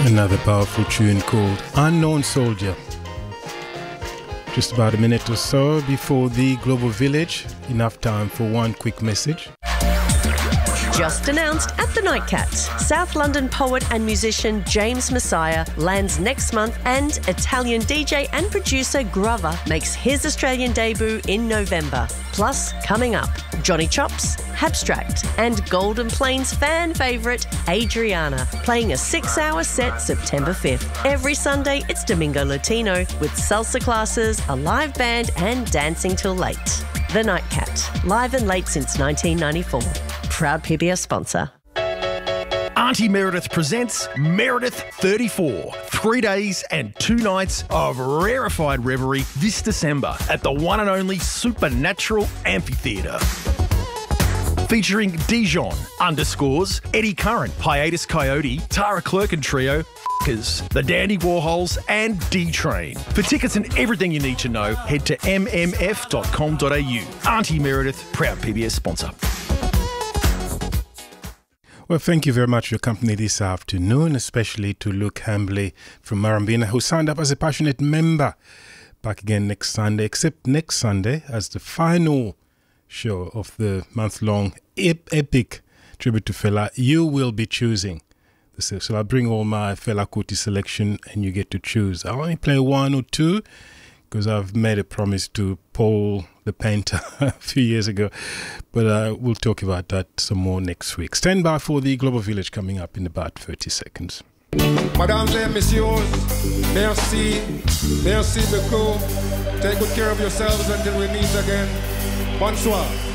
Another powerful tune called Unknown Soldier. Just about a minute or so before the Global Village. Enough time for one quick message. Just announced at the Nightcat, South London poet and musician James Messiah lands next month, and Italian DJ and producer Grover makes his Australian debut in November. Plus, coming up, Johnny Chops, Abstract, and Golden Plains fan favourite Adriana playing a 6-hour set September 5th. Every Sunday, it's Domingo Latino with salsa classes, a live band, and dancing till late. The Nightcat, live and late since 1994. Proud PBS sponsor. Auntie Meredith presents Meredith 34. 3 days and 2 nights of rarefied revelry this December at the one and only Supernatural Amphitheatre. Featuring Dijon, Underscores, Eddie Curran, Hiatus Coyote, Tara Clerk and Trio, The Dandy Warhols and D-Train. For tickets and everything you need to know, head to mmf.com.au. Auntie Meredith, proud PBS sponsor. Well, thank you very much for your company this afternoon, especially to Luke Hambley from Marambina, who signed up as a passionate member. Back again next Sunday, except next Sunday as the final show of the month-long epic tribute to Fela. You will be choosing. So I'll bring all my Fela Kuti selection and you get to choose. I'll only play one or two because I've made a promise to Paul the painter a few years ago. But we'll talk about that some more next week. Stand by for the Global Village coming up in about 30 seconds. Mesdames et messieurs, merci beaucoup. Take good care of yourselves until we meet again. Bonsoir.